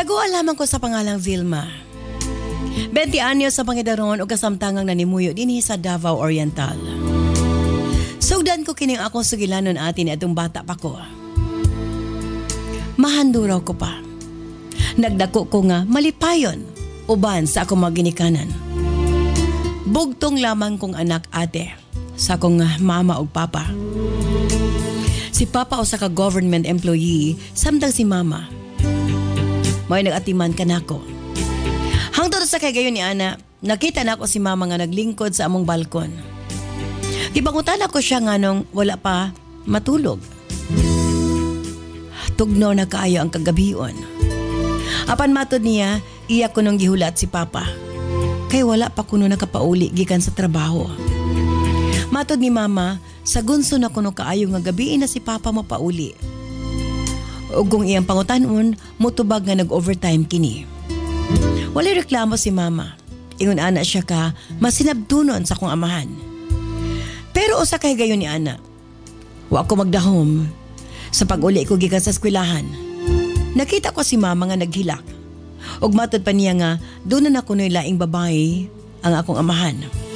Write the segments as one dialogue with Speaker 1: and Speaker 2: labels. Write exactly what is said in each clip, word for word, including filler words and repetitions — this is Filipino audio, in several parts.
Speaker 1: Nagua lamang ko sa pangalang Vilma. twenty anyos sa pangidaron o kasamtangang nanimuyo dinhi sa Davao Oriental. Sugdan ko kining akong sugilanon atin atong bata pa ko. Mahanduraw ko pa. Nagdako ko nga malipayon uban sa akong mga ginikanan. Bugtong lamang kong anak ate sa akong mama o papa. Si papa o sa ka-government employee samtang si mama may nag-atiman ka nako. Hangtod sa kay gayon ni ana, nakita na ako si mama nga naglingkod sa among balkon. Gibangutan ako siya nga nung wala pa matulog. Tugnaw na kaayo ang kagabion. Apan matod niya, iya ko nung gihulat si papa. Kay wala pa kuno nakapauli gikan sa trabaho. Matod ni mama, sa gunso na kuno kaayo nga gabi na si papa mapauli. Ug kung iyang pangutanon, mutubag nga nag-overtime kini. Walay reklamo si mama. Ingon ana siya ka, masinabtunon sa kong amahan. Pero usa kay gayon ni ana. Wa ko magdahom. Sa pag-uli ko gikan sa eskwelahan, nakita ko si mama nga naghilak. Ug matod pa niya nga, doon na kuno'y laing babae ang akong amahan.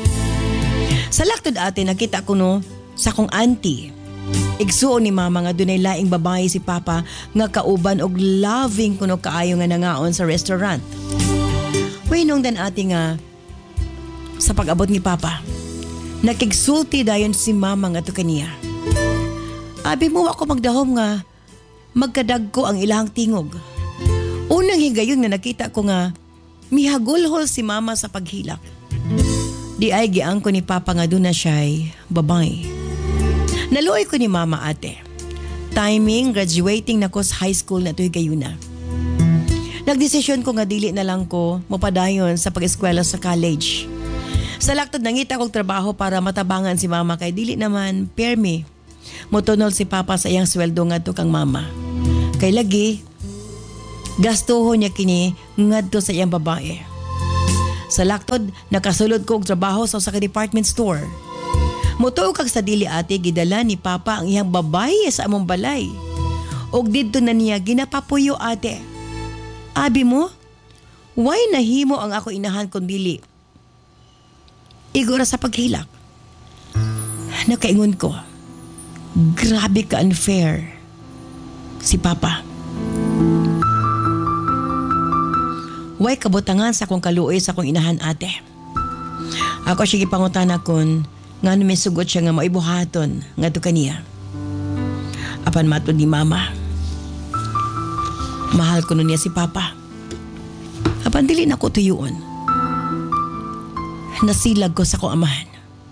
Speaker 1: Sa laktod ate, nakita ko no sa akong auntie. Igsuon ni mama nga dunay laing babae si papa nga kauban og loving kuno kaayo nga nangaon sa restaurant. Waynong dan ate nga sa pag-abot ni papa, nakigsulti dayon si mama nga to kaniya. Abi mo ako magdahom nga magkadagko ang ilahang tingog. Unang higayon na nakita ko nga mihagulhol si mama sa paghilak. Di ay giang ko ni papa nga doon na siya'y babay. Naluoy ko ni mama ate. Timing, graduating na ko sa high school na to'y gayuna. Nagdesisyon ko nga dili na lang ko mapadayon sa pag-eskwela sa college. Sa laktod nangita kong trabaho para matabangan si mama kay dili naman permi. Mutunol si papa sa iyang sweldo nga to kang mama. Kay lagi, gastuho niya kini ngadto sa iyang babae. Sa laktod, nakasulod ko og trabaho sa usa ka department store. Mutuo kag sa dili ate, gidala ni papa ang iyang babae sa among balay. Og didto na niya ginapapuyo ate. Abi mo, why nahimo ang ako inahan kon dili? Igora sa paghilak. Nakaingon ko, grabe ka unfair si papa. Way kabutangan sa akong kaluoy sa akong inahan ate. Ako siya gipangutana kon nga may sugot siya nga maibuhaton nga to kaniya. Apan matod ni mama, mahal ko nun niya si papa. Apan dili na ko tuyuon. Nasilag ko sa akong amahan.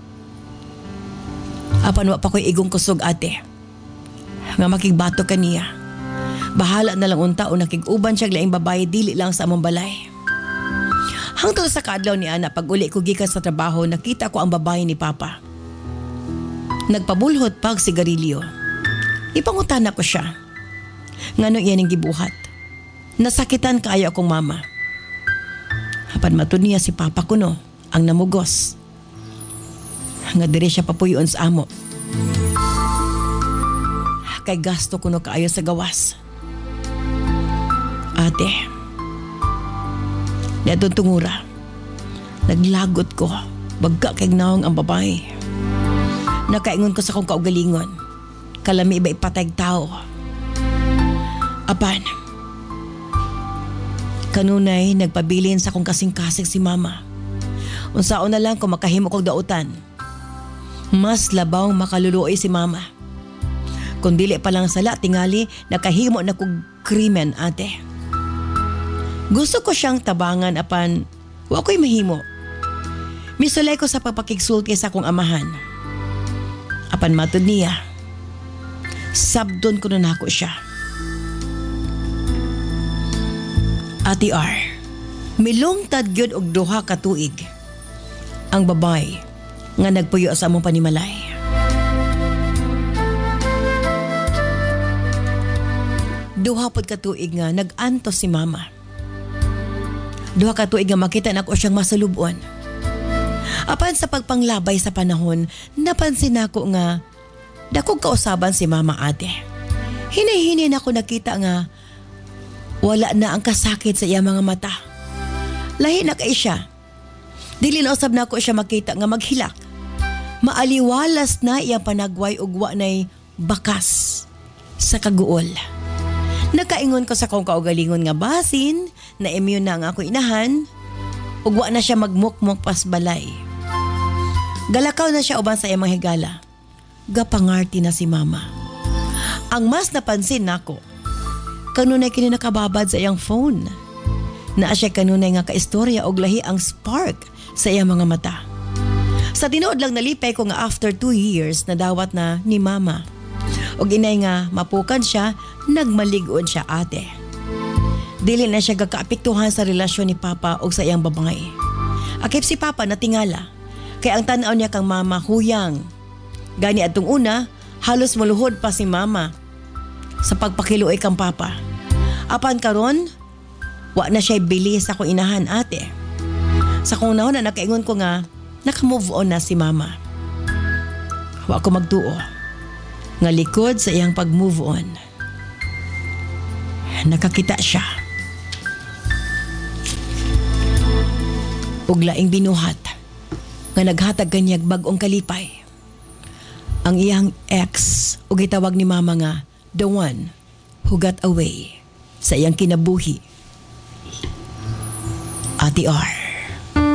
Speaker 1: Apan wa pa ko'y igong kusog ate nga makigbato kaniya. Bahala na lang unta o nakiguban siya laing babae dili lang sa among balay. Hangtod sa kadlaw ni ana pag uli ko gikan sa trabaho, nakita ko ang babae ni papa. Nagpabulhot pag sigarilyo. Ipangutana ko siya. Ngano iyan ang gibuhat. Nasakitan kaayo akong mama. Apan matud niya si papa ko no, ang namugos. Nga dire siya papuyon sa amo. Kay gasto ko no kaayo sa gawas. Ate, Netong tungura, naglagot ko, bagka kay naong ang babae. Nakaingon ko sa kong kaugalingon, kalami iba ipatayg tao. Apan, kanunay nagpabilin sa kong kasing-kasing si mama. Unsaon na lang kung makahimo kong dautan. Mas labaw makaluluoy si mama. Kung dili pa lang sala, tingali nakahimo na kong krimen ate. Gusto ko siyang tabangan apan wa ko'y mahimo. Misulay ko sa papakigsulti sa akong amahan. Apan matod niya, sabdon ko na nako siya. Ati R, milungtad gyud og duha ka tuig ang babay nga nagpuyo sa among panimalay. Duha pod ka tuig nga nag-antos si mama. Duha ka tuig nga makita nako siyang masulubon. Apan sa pagpanglabay sa panahon, napansin nako nga dakog kausaban si mama ate. Hinay-hinay nako nakita nga Wala na ang kasakit sa iyang mga mata. Lahi na kay siya. Dili na usab na ako siya makita nga maghilak. Maaliwalas na iyang panagway ug wa nay bakas sa kaguol. Nakaingon ko sa kong kaugalingon nga basin na immune na ang ako inahan ug wa na siya magmukmok pas balay. Galakaw na siya uban sa iyang mga higala. Gapangarti na si mama. Ang mas napansin nako, kanunay kini nakababad sa iyang phone. Naa siya kanunay nga kaistorya og lahi ang spark sa iyang mga mata. Sa tinuod lang nalipay ko nga after two years na dawat na ni mama. Og inay nga mapukan siya, nagmalig-on siya ate. Dili na siya gakaapektuhan sa relasyon ni papa og sa iyang babangay. Akip si papa natingala, kay ang tanaw niya kang mama huyang. Gani atong una, halos muluhod pa si mama sa pagpakiluoy kang papa. Apan karon, wa na siya bilis ako inahan ate. Sa kung naon na nakaingon ko nga, naka-move on na si mama. Wa ko magtuo. Nga likod sa iyang pag-move on, nakakita siya. Ug laing binuhat nga naghatag kanyag bag-ong kalipay. Ang iyang ex ug gitawag ni mama nga the one who got away sa iyang kinabuhi. Ate R.